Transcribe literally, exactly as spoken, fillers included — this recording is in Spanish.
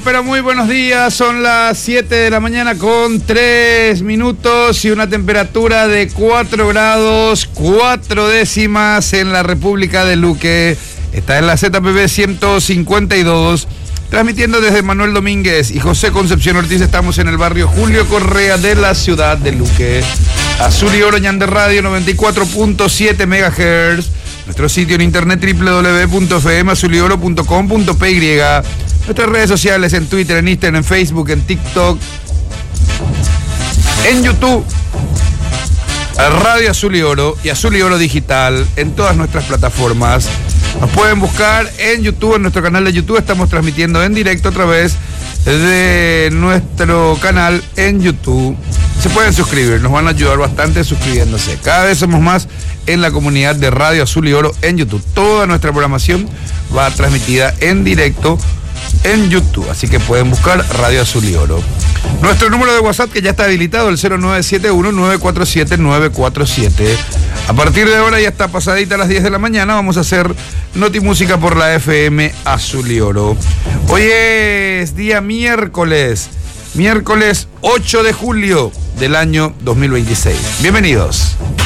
Pero muy buenos días, son las siete de la mañana con tres minutos y una temperatura de cuatro grados, cuatro décimas en la República de Luque. Está en la Z P B ciento cincuenta y dos, transmitiendo desde Manuel Domínguez y José Concepción Ortiz. Estamos en el barrio Julio Correa de la ciudad de Luque. Azul y Oro Ñande Radio noventa y cuatro punto siete megahertz. Nuestro sitio en internet doble u doble u doble u punto f m azul y oro punto com punto p y. Nuestras redes sociales en Twitter, en Instagram, en Facebook, en TikTok, en YouTube, Radio Azul y Oro y Azul y Oro Digital en todas nuestras plataformas. Nos pueden buscar en YouTube, en nuestro canal de YouTube. Estamos transmitiendo en directo a través de nuestro canal en YouTube. Se pueden suscribir, nos van a ayudar bastante suscribiéndose. Cada vez somos más en la comunidad de Radio Azul y Oro en YouTube. Toda nuestra programación va transmitida en directo en YouTube, así que pueden buscar Radio Azul y Oro. Nuestro número de WhatsApp, que ya está habilitado, el cero nueve siete uno nueve cuatro siete nueve cuatro siete. A partir de ahora, ya está pasadita a las diez de la mañana, vamos a hacer Notimúsica por la F M Azul y Oro. Hoy es día miércoles, miércoles ocho de julio del año dos mil veintiséis. Bienvenidos.